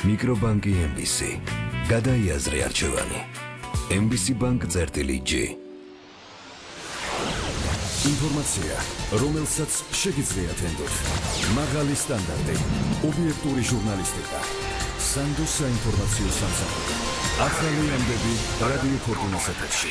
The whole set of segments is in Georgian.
Microbank MBC. გადაიაზრე არჩევანი. MBC Bank წერტილი-G. ინფორმაცია, რომელსაც შეგიძლიათ ენდოთ. მაღალი სტანდარტი, ობიექტური ჟურნალისტიკა. სანდო საინფორმაციო სამსახური. ახალი ამბები რადიო ფორტუნას ეთერში.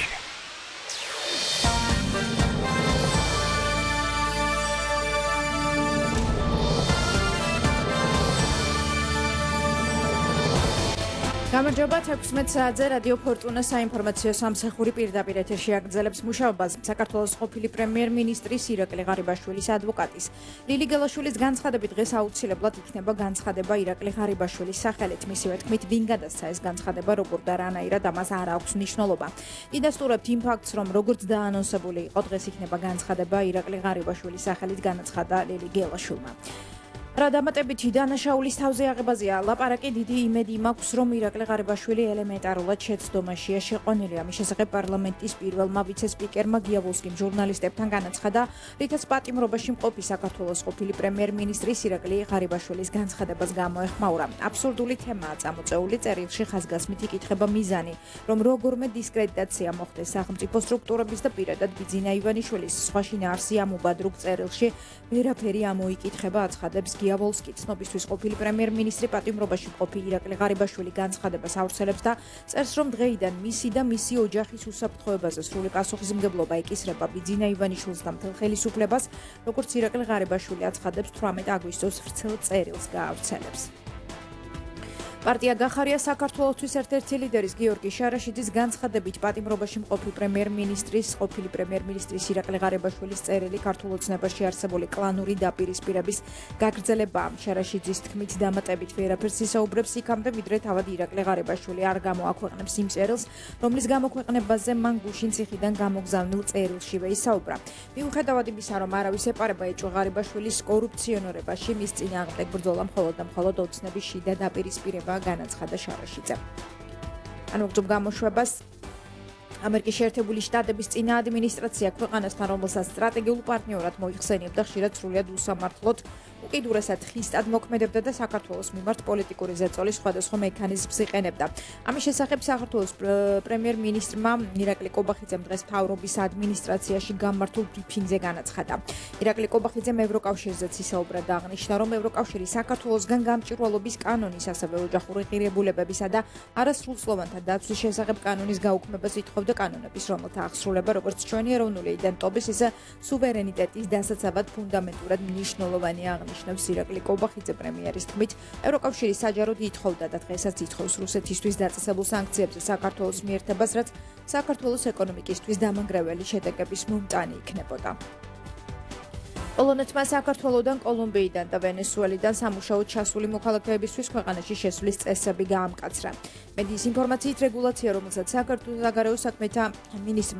გამარჯობა 16 საათზე რადიო ფორტუნას საინფორმაციო სამსახური პირდაპირ ეთერში აგრძელებს მუშაობას საქართველოს ყოფილი პრემიერ-მინისტრის ირაკლი ღარიბაშვილის ადვოკატის ლილი გელაშვილის განცხადებით დღეს აუცილებლად იქნება განცხადება ირაკლი ღარიბაშვილის სახელით მისივე თქმით ვინ გადასცა ეს განცხადება როგორ და რანაირად ამას არ აქვს მნიშვნელობა დიდასტურებთ იმ ფაქტს რომ როგორც დაანონსებული იყო დღეს იქნება განცხადება ირაკლი ღარიბაშვილის სახელით განაცხადა ლილი გელაშვილმა რა დამატებითი დანაშაულის თავზე აღებაზეა ლაპარაკი დიდი იმედი მაქვს რომ ირაკლი ღარიბაშვილი ელემენტარულად შეცდომაშია შეყვანილი ამის შესახებ პარლამენტის პირველმა ვიცე-სპიკერმა გიავოლსკიმ ჟურნალისტებთან განაცხადა რითაც პატიმრობაში მყოფი საქართველოს ყოფილი პრემიერ-მინისტრის ირაკლი ღარიბაშვილის განცხადებას გამოეხმაურა აბსურდული თემაა წამოწეული წერილში ხაზგასმით იკითხება მიზანი რომ როგორმე დისკრედიტაცია მოხდეს სახელმწიფო სტრუქტურების და პირადად ბიძინა ივანიშვილის სხვა შინაარსი ამ უბადრუგ წერილში ვერაფერი ამოიკითხება აცხადებს გიავოლსკი ცნობისთვის ყოფილი პრემიერ-მინისტრი პატიმრობაში მყოფი ირაკლი ღარიბაშვილი განცხადებას ავრცელებს და წერს რომ დღეიდან მისი და მისი ოჯახის უსაფრთხოებაზე სრული პასუხისმგებლობა ეკისრება ბიძინა ივანიშვილს და მთელ ხელისუფლებას როგორც ირაკლი ღარიბაშვილი აცხადებს 18 აგვისტოს ვრცელ წერილს გაავრცელებს პარტია გახარია საქართველოსთვის ერთ-ერთი ლიდერის გიორგი შარაშიძის განცხადებით პატიმრობაში მყოფი პრემიერ-მინისტრის ირაკლი ღარიბაშვილის წერილი ქართულ ოცნებაში არსებული კლანური დაპირისპირების გაგრძელებაა შარაშიძის თქმით დამატებით ვერაფერს ისაუბრებს იქამდე ვიდრე თავად ირაკლი ღარიბაშვილი არ გამოაქვეყნებს იმ წერილს რომლის გამოქვეყნებაზე მან გუშინ ციხიდან გამოგზავნილ წერილშივე ისაუბრა მიუხედავად იმისა რომ არავის ეპარება ეჭვ ღარიბაშვილის კორუფციონერებაში მის წინააღმდეგ ბრძოლა მხოლოდ და მხოლოდ ოცნების შიდა დაპირისპირება განაცხადა შარაშიძემ. ანუგზობ გამოშვებას ამერიკის შეერთებული შტატების წინა ადმინისტრაცია ქვეყანასთან რომელსაც სტრატეგიულ პარტნიორად მოიხსენიებდა ხშირად სრულად უსამართლოდ უკიდურესად ხისტად მოქმედებდა და საქართველოს მიმართ პოლიტიკური ზეწოლის სხვადასხვა მექანიზმს იყენებდა. ამის შესახებ საქართველოს პრემიერ-მინისტრმა ირაკლი კობახიძემ დღეს მთავრობის ადმინისტრაციაში გამართულ ბრიფინგზე განაცხადა. ირაკლი კობახიძემ ევროკავშირზეც ისაუბრა და აღნიშნა, რომ ევროკავშირი საქართველოსგან გამჭვირვალობის კანონის, ასევე ოჯახური ღირებულებებისა და არასრულწლოვანთა დაცვის შესახებ კანონის გაუქმებას ითხოვდა კანონების, რომელთა აღსრულება როგორც ჩვენი ეროვნული იდენტობის, ისე სუვერენიტეტის დასაცავად ფუნდამენტურად მნიშვნელოვანი აღნიშნავს ირაკლი კობახიძე პრემიერის თქმით, ევროკავშირი საჯაროდ ითხოვდა და დღესაც ითხოვს რუსეთისთვის დაწესებულ სანქციებზე საქართველოს მიერთებას, რაც საქართველოს ეკონომიკისთვის დამანგრეველი შედეგების მომტანი იქნებოდა. პოლონეთმა საქართველოდან, კოლუმბიიდან და ვენესუელიდან სამუშაოდ ჩასული მოქალაქეებისთვის ქვეყანაში შესვლის წესები გაამკაცრა. მედიის ინფორმაციით რეგულაცია, რომელსაც საქართველოს საგარეო საქმეთა მინისტრმა